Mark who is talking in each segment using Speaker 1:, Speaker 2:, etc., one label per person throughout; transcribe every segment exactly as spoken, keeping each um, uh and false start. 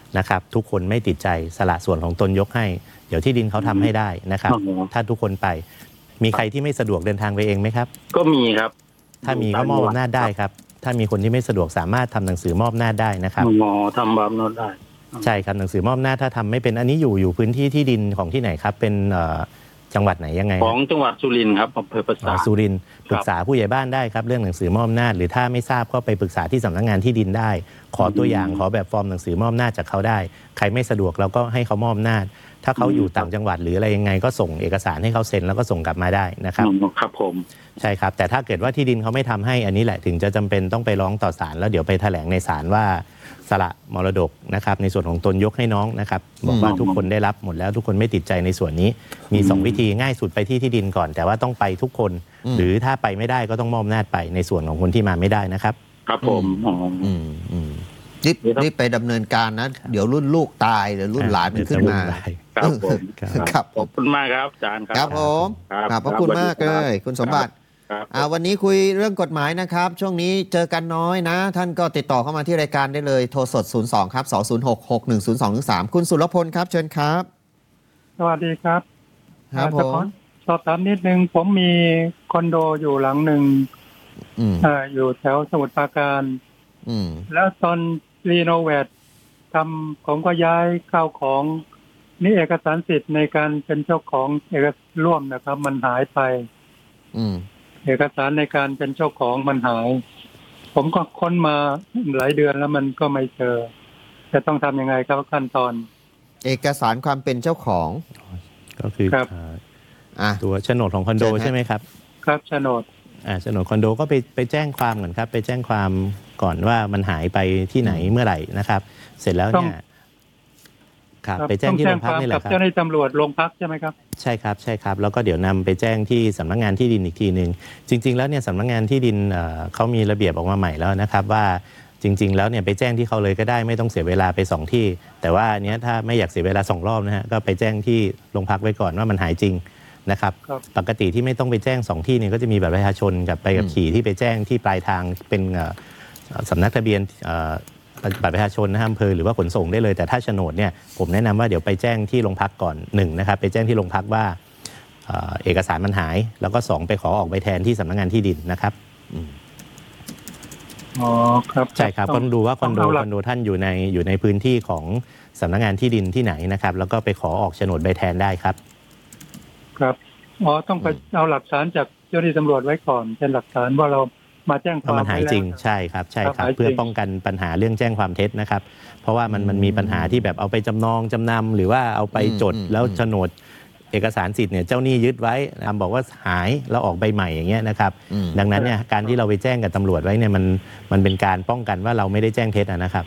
Speaker 1: นะครับทุกคนไม่ติดใจสละส่วนของตนยกให้เดี๋ยวที่ดินเขาทำให้ได้นะครับถ้าทุกคนไปมีใครที่ไม่สะดวกเดินทางไปเองไหมครับ
Speaker 2: ก็มีครับ
Speaker 1: ถ้ามีก็มอบอำนาจได้ครับถ้ามีคนที่ไม่สะดวกสามารถทำหนังสือมอบอำนาจได้นะครับ
Speaker 2: หมอทำมอบอำนาจได้
Speaker 1: ใช่ครับหนังสือมอบอำนาจถ้าทำไม่เป็นอันนี้อยู่อยู่พื้นที่ที่ดินของที่ไหนครับเป็นจังหวัดไหนยังไง
Speaker 2: ของจังหวัดสุรินทร์ครับอำเภอปราสาท
Speaker 1: สุรินทร์ปรึกษาผู้ใหญ่บ้านได้ครับเรื่องหนังสือมอบอำนาจหรือถ้าไม่ทราบก็ไปปรึกษาที่สำนักงานที่ดินได้ขอตัวอย่างขอแบบฟอร์มหนังสือมอบอำนาจจากเขาได้ใครไม่สะดวกเราก็ให้เขามอบอำนาจถ้าเขาอยู่ต่างจังหวัดหรืออะไรยังไงก็ส่งเอกสารให้เขาเซ็นแล้วก็ส่งกลับมาได้นะครับ
Speaker 2: ครับผม
Speaker 1: ใช่ครับแต่ถ้าเกิดว่าที่ดินเขาไม่ทำให้อันนี้แหละถึงจะจำเป็นต้องไปร้องต่อศาลแล้วเดี๋ยวไปแถลงในศาลว่าสละมรดกนะครับในส่วนของตนยกให้น้องนะครับบอกว่าทุกคนได้รับหมดแล้วทุกคนไม่ติดใจในส่วนนี้มีสองวิธีง่ายสุดไปที่ที่ดินก่อนแต่ว่าต้องไปทุกคนหรือถ้าไปไม่ได้ก็ต้องมอบอำนาจไปในส่วนของคนที่มาไม่ได้นะครับ
Speaker 2: ครับผม
Speaker 3: อืมอืมรีบรีบไปดำเนินการนะเดี๋ยวรุ่นลูกตายหรือรุ่นหลานมันขึ้นมา
Speaker 2: ครับผม
Speaker 3: ครับ
Speaker 2: ขอบคุณมากครับอาจารย์ครับ
Speaker 3: ครับผมขอบพระคุณมากเลยคุณสมบัติวันนี้คุยเรื่องกฎหมายนะครับช่วงนี้เจอกันน้อยนะท่านก็ติดต่อเข้ามาที่รายการได้เลยโทรสดศูนย์สองครับสองศูนย์หก หกหนึ่งศูนย์สอง สามคุณสุรพลครับเชิญครับ
Speaker 4: สวัสดีครับ
Speaker 3: ครับผม
Speaker 4: สอบถามนิดนึงผมมีคอนโดอยู่หลังหนึ่งอ่าอยู่แถวสมุทรปราการแล้วตอนรีโนเวททำผมก็ย้ายข้าวของนี่เอกสารสิทธิ์ในการเป็นเจ้าของเอกร่วมนะครับมันหายไปเอกสารในการเป็นเจ้าของมันหายผมก็ค้นมาหลายเดือนแล้วมันก็ไม่เจอจะต้องทำยังไงครับขั้นตอน
Speaker 3: เอกสารความเป็นเจ้าของ
Speaker 1: ก็คือตัวโฉนดของคอนโดใช่ไหมครับ
Speaker 4: ครับโฉนด
Speaker 1: อ่าโฉนดคอนโดก็ไปไปแจ้งความก่อนครับไปแจ้งความก่อนว่ามันหายไปที่ไหนเมื่อไหร่นะครับเสร็จแล้วเนี่ยครับไปแจ้งที่โรงพักนี่แหละครับ
Speaker 4: เจ้าหน้าที่ตำรวจโรงพักใช่ไหมครับ
Speaker 1: ใช่ครับใช่ครับแล้วก็เดี๋ยวนำไปแจ้งที่สำนักงานที่ดินอีกทีหนึ่งจริงๆแล้วเนี่ยสำนักงานที่ดินเขามีระเบียบออกมาใหม่แล้วนะครับว่าจริงๆแล้วเนี่ยไปแจ้งที่เขาเลยก็ได้ไม่ต้องเสียเวลาไปสองที่แต่ว่าอันนี้ถ้าไม่อยากเสียเวลาสองรอบนะฮะก็ไปแจ้งที่โรงพักไว้ก่อนว่ามันหายจริงนะครับปกติที่ไม่ต้องไปแจ้งสองที่เนี่ยก็จะมีบัตรประชาชนกับใบขับขี่ที่ไปแจ้งที่ปลายทางเป็นสำนักทะเบียนบัตรประชาชนนะอำเภอหรือว่าขนส่งได้เลยแต่ถ้าโฉนดเนี่ยผมแนะนำว่าเดี๋ยวไปแจ้งที่โรงพักก่อนหนึ่งนะครับไปแจ้งที่โรงพักว่าเอกสารมันหายแล้วก็สองไปขอออกใบแทนที่สำนักงานที่ดินนะครับ
Speaker 4: อ๋อครับ
Speaker 1: ใช่ครับต้องดูว่าคอนโดคอนโดท่านอยู่ในอยู่ในพื้นที่ของสำนักงานที่ดินที่ไหนนะครับแล้วก็ไปขอออกโฉนดใบแทนได้ครับ
Speaker 4: ครับอ๋อต้องไปเอาหลักฐานจากเจ้าหน้าที่ตำรวจไว้ก่อนเป็นหลักฐานว่าเรามาแจ้งความ
Speaker 1: มันหายจริงใช่ครับใช่ครับเพื่อป้องกันปัญหาเรื่องแจ้งความเท็จนะครับเพราะว่ามันมันมีปัญหาที่แบบเอาไปจำนองจำนำหรือว่าเอาไปจดแล้วโฉนดเอกสารสิทธิ์เนี่ยเจ้าหนี้ยึดไว้บอกว่าหายแล้วออกใบใหม่อย่างเงี้ยนะครับดังนั้นเนี่ยการที่เราไปแจ้งกับตำรวจไว้เนี่ยมันมันเป็นการป้องกันว่าเราไม่ได้แจ้งเท็จนะครับ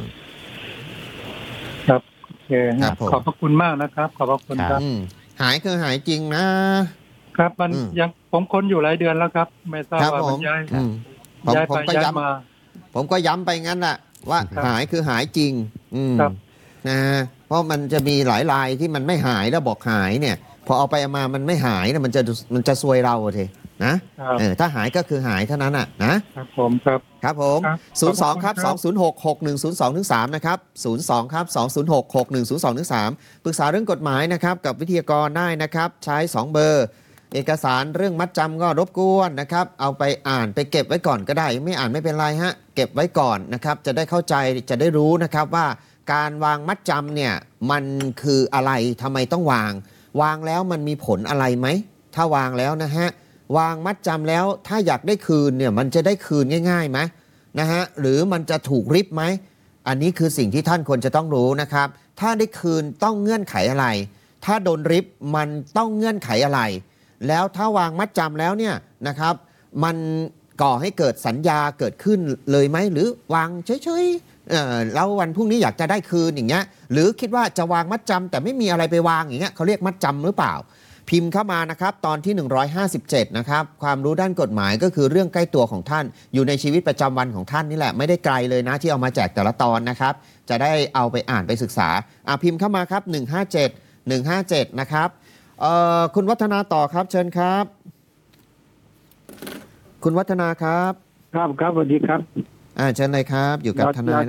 Speaker 4: ครับโอเคขอบพระคุณมากนะครับขอบพระคุณครับ
Speaker 3: หายคือหายจริงนะครับ
Speaker 4: มันยังผมค้นอยู่หลายเดือนแล้วครับไม่ทราบว่ามันย้ายย้ายไปย้ายมา
Speaker 3: ผมก็ย้ำไปงั้นแหละว่าหายคือหายจริงนะเพราะมันจะมีหลายรายที่มันไม่หายแล้วบอกหายเนี่ยพอเอาไปมามันไม่หายเนี่ยมันจะมันจะซวยเราทีนะเออถ้าหายก็คือหายเท่านั้นอ่ะ
Speaker 4: นะครับผมครับ
Speaker 3: ครับผมศูนย์สองครับสองศูนย์หก หกหนึ่งศูนย์สองถึงสามนะครับศูนย์สองครับสองศูนย์หก หกหนึ่งศูนย์สองถึงสามปรึกษาเรื่องกฎหมายนะครับกับวิทยากรได้นะครับใช้สองเบอร์เอกสารเรื่องมัดจำก็รบกวนนะครับเอาไปอ่านไปเก็บไว้ก่อนก็ได้ไม่อ่านไม่เป็นไรฮะเก็บไว้ก่อนนะครับจะได้เข้าใจจะได้รู้นะครับว่าการวางมัดจำเนี่ยมันคืออะไรทำไมต้องวางวางแล้วมันมีผลอะไรไหมถ้าวางแล้วนะฮะวางมัดจำแล้วถ้าอยากได้คืนเนี่ยมันจะได้คืนง่ายๆไหมนะฮะหรือมันจะถูกริบไหมอันนี้คือสิ่งที่ท่านควรจะต้องรู้นะครับถ้าได้คืนต้องเงื่อนไขอะไรถ้าโดนริบมันต้องเงื่อนไขอะไรแล้วถ้าวางมัดจำแล้วเนี่ยนะครับมันก่อให้เกิดสัญญาเกิดขึ้นเลยไหมหรือวางเฉยๆเอ่อแล้ววันพรุ่งนี้อยากจะได้คืนอย่างเงี้ยหรือคิดว่าจะวางมัดจำแต่ไม่มีอะไรไปวางอย่างเงี้ยเขาเรียกมัดจำหรือเปล่าพิมพ์เข้ามานะครับตอนที่หนึ่งร้อยห้าสิบเจ็ดนะครับความรู้ด้านกฎหมายก็คือเรื่องใกล้ตัวของท่านอยู่ในชีวิตประจำวันของท่านนี่แหละไม่ได้ไกลเลยนะที่เอามาแจกแต่ละตอนนะครับจะได้เอาไปอ่านไปศึกษาอ่ะพิมพ์เข้ามาครับหนึ่งห้าเจ็ด หนึ่งห้าเจ็ดนะครับคุณวัฒนาต่อครับเชิญครับคุณวัฒนาครับ
Speaker 4: ครับครับสวัสดีครับ
Speaker 3: อ่าเชิญเลยครับอยู่กับทนาย